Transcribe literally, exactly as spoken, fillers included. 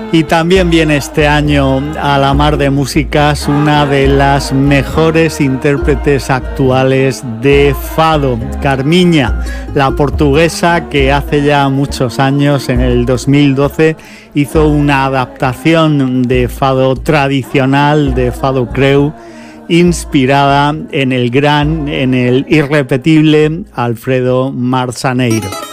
Y también viene este año a la Mar de Músicas una de las mejores intérpretes actuales de fado, Carmiña, la portuguesa que hace ya muchos años, en el dos mil doce, hizo una adaptación de fado tradicional, de fado creu, inspirada en el gran, en el irrepetible Alfredo Marzaneiro.